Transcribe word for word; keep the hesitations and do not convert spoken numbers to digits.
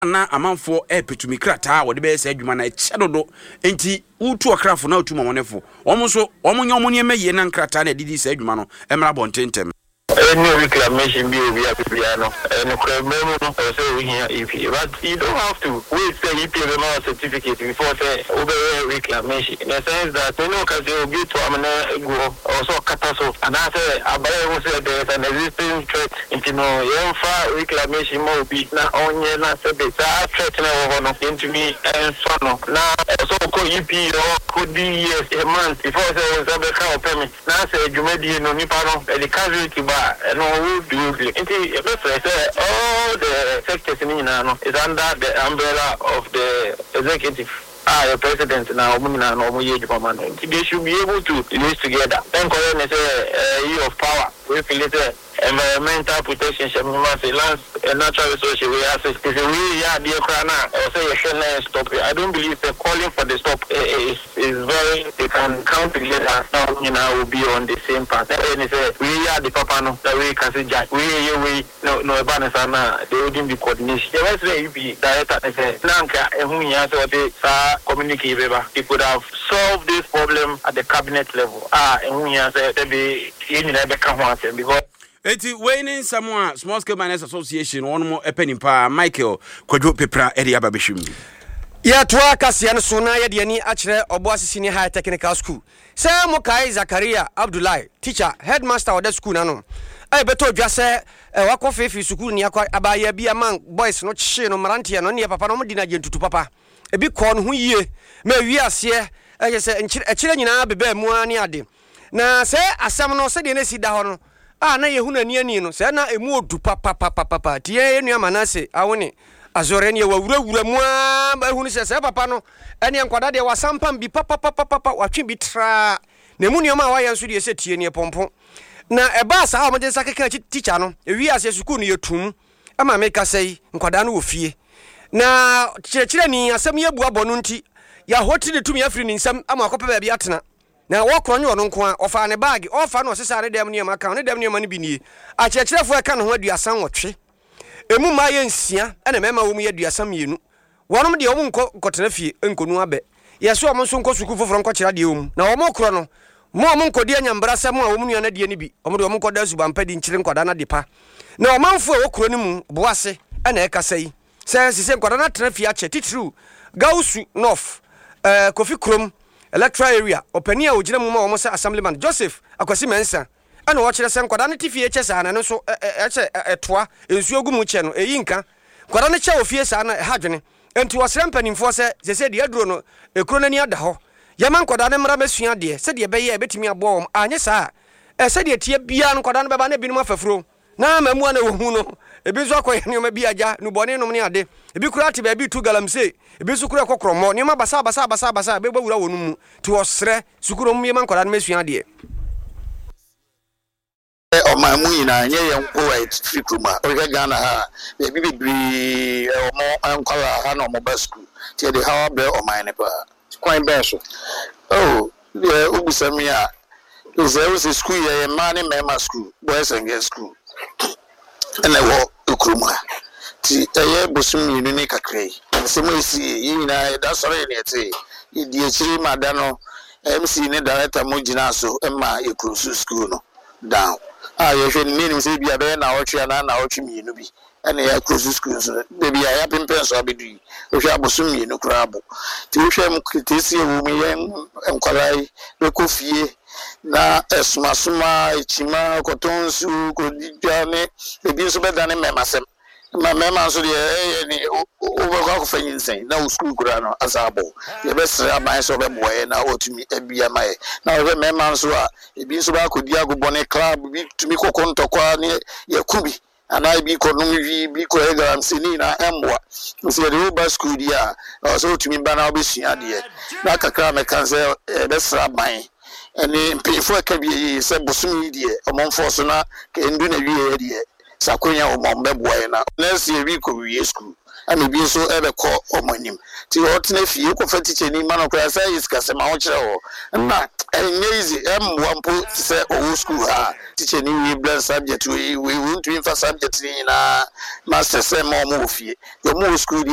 na amanfo epetumi krata wo de be se adwuma na eche dodo enti utu okrafo na utu mamonefo omo so omo nya omo ne maye na krata na didi se adwuma no emra bontentem any reclamation be we have piano and crememo no so we here if but you don't have to wait till you pay the certificate before say over reclamation in the sense that you know cause you be to amna go also kataso and I say abaye was there is an existing threat into no yenfa reclamation mo be na onye na say be that threat na wo no into me and so no na so ko E P or could be years a month before say was a ka permit na say jumedi no nipa no the casualty ba and all do it. All the sectors in Inano is under the umbrella of the executive. Ah, the president now, Mumina, no more age of man. They should be able to live together. Then, Colonel is a year of power. We feel it. Environmental protection, lands, and natural resources. We have to say, we are dear Krana, or say, a stop. I don't believe the calling for the stop is is very, they can count together. Now, you know, will be on the same path. And say, we are the papa, no, that we can say, Jack, we, we, no, no, Banasana, they wouldn't be coordination. The rest way you be director, and say, Nanka, and whom you have to communicate, they could have solved this problem at the cabinet level. Ah, and whom you have said, they be in the become because. Eti waining someone Small Scale Miners Association one more epening pa Michael Kwadwo Pepra edi ababeshum. Ya twa kasia no so na ye de ani akire obo asisi high technical school. Say Mokai Zakaria Abdullahi teacher headmaster of the school na no. Ai beto dwa se wako fefi school ni akwa abaya bia man boys no chie no marante no ne papa no mo di na gentutu papa. Ebi ko no ho yie ma wi ase e se ekire nyina bebe mu ani ade. Na se asam no se de na si da ho no ah na yehuna ni ani no se na emu odu papa papa papa tie enu amanase awone azore ne wawurawura mu a ehunu se se papa no ene nkwada de wasampam bi papa papa papa watwe bi tra na emu nioma wa yanso de se tie ne pompo na eba sa a mo de sakeka teacher no ewi ase school no yetum ama meka sei nkwada no ofie na kirekire ni asem yebu abonu nti ya hoti de tumi afiri ni nsam ama akopa ba bi atena na wokronye ono nko a ofa ne bag ofa no sesare dem ne ma kan ne dem ne ma ne bi nie a kirekirefo e ka no ho aduasan wotwe emu ma ye nsia ene mema wo mu ye aduasan mienu wonom de wo nko kotena fie enkonu abe yeso o mo so nko suku foforo nko kira de wo mu na wo mo kro no mo o mo nkodi anyambra sam a wo mu nua na de ni bi o mo de wo mo nkoda su bampa di nkire nkoda na de pa na o manfo wo kro ni mu boase ene e kasa yi se se nkoda na tena fie a che titru gausu north eh kofi krom electoral area openia ogina mu ma wo se assemblyman Joseph Akwasi Mensa ana wo kire se nkoda na tifie che sa na no so e che etoa ensu ogu mu che no eyi nka nkoda na che ofie sa na hadwene enti wo sere mpanimfo se se se de aduro no ekro na ni ada ho yama nkoda na mra masua de se de beye betimi abo wo anye sa e se de tie bia nkoda na beba na binum afafuro na mamu na wo hu no ebi zo akoye ne ma bi aja no bone no ne ade ebi kura ate ba bi tu galamse ebi su kura kokromo ne ma basa basa basa basa be gbawura wonu mu ti osre sukuro mu yema nkoda na masua de o ma mu yina nye ye nko wa fikuma o ga Ghana ha be bi bibiri o mo ankwala ha na o mo basku ti de ha be o ma ne pa kwan be so oh ye ubusami a zero se school ye ma ne mema school boys and girls school and I walk ukruma ti eye bosum yinu ni kakrai se mo isi yina da sore ne ete di echiri madano M C ne director mo gina so emma ekrusu school no down ah ye hwe ni ni se bia be na otwe na na otwe minu bi ene ya ekrusu school so be bia ya pempen so abedu hwe abosum yinu krabo ti hwe mo kritisi e wo me enkwalai be kofie na esmasuma ichima kotonsu kodijane ebi so bedane memasem ma mema so de eh ni obekwa ko fanyin sen na school kura no asabo ye be sra ban so be boye na otumi ebia mai na we mema so a ebi so ba kodi agobone club bi tumi kokontokwa ne yakubi ana bi ko no wi bi ko egram sini na emwa so de oba school dia so otumi ba na obesua de na kakra me kan se be sra ban ene mpefo akabie se bosumi die omonfo so na ke ndu na wie die sakonya omombe boye na next year we ko wie school and be so ebe ko omonim ti hotna fie ko fati cheni ma no kwa sai iskase ma ho kire ho na enye easy emwa mpo se owo school ha teacher ni we blend subject we we want to info subject ni na master se ma mo fie yo mo school